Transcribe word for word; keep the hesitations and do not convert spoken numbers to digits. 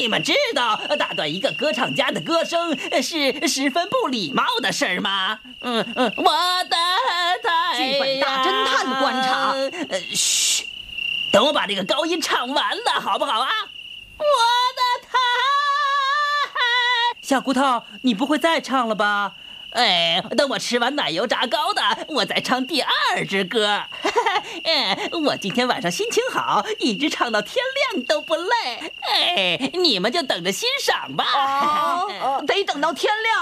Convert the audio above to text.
你们知道打断一个歌唱家的歌声是十分不礼貌的事儿吗？嗯嗯，我的太阳。 剧本大侦探观察。 呃，嘘，等我把这个高音唱完了，好不好啊？我的太。 小骨头，你不会再唱了吧？ 哎，等我吃完奶油炸糕的，我再唱第二支歌。哎，我今天晚上心情好，一直唱到天亮都不累。哎，你们就等着欣赏吧。 哦，得等到天亮。